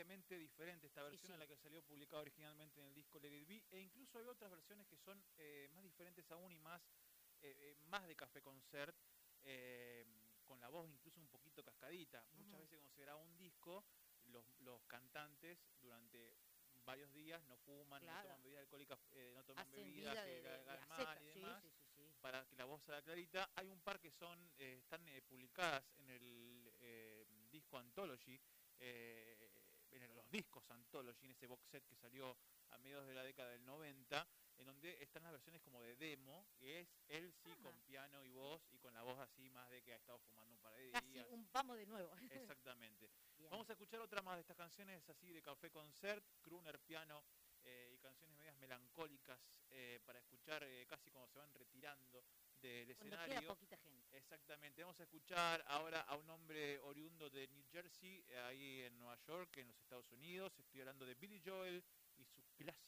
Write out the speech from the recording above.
notablemente diferente esta Sí, versión a sí. la que salió publicada originalmente en el disco Let It Be, e incluso hay otras versiones que son más diferentes aún y más de Café Concert, eh, con la voz incluso un poquito cascadita. Muchas Ujú. veces cuando se graba un disco, los cantantes durante varios días no fuman, no Claro. toman bebidas alcohólicas, no toman Hacen bebidas vida que le de hagan mal aceta. y Sí, demás, sí, sí, sí. para que la voz salga clarita. Hay un par que están publicadas en el disco Anthology, en los discos Anthology, en ese box set que salió a mediados de la década del 90, en donde están las versiones como de demo, que es él sí Ajá. con piano y voz, y con la voz así más de que ha estado fumando un par de Casi días. un vamos de nuevo. Exactamente. Bien. Vamos a escuchar otra más de estas canciones así de Café Concert, crooner, piano y canciones medias melancólicas para escuchar casi cuando se van retirando del Cuando queda escenario. poquita gente. Exactamente. Vamos a escuchar ahora a un hombre oriundo de New Jersey, ahí en Nueva York, en los Estados Unidos. Estoy hablando de Billy Joel y su clásico